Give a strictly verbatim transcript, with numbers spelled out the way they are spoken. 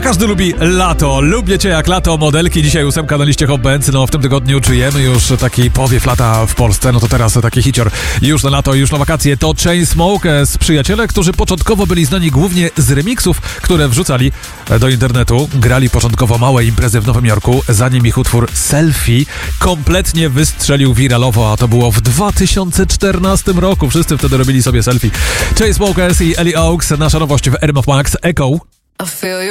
każdy lubi lato. Lubię cię jak lato, modelki. Dzisiaj ósemka na liście Hot Bands. No w tym tygodniu czujemy już taki powiew lata w Polsce. No to teraz taki hicior. Już na lato, już na wakacje. To Chainsmokers, przyjaciele, którzy początkowo byli znani głównie z remixów, które wrzucali do internetu. Grali początkowo małe imprezy w Nowym Jorku, zanim ich utwór Selfie kompletnie wystrzelił wiralowo, a to było w dwa tysiące czternastym roku. Wszyscy wtedy robili sobie selfie. Chainsmokers i Ellie Oaks, nasza nowość w R M F Max, Echo.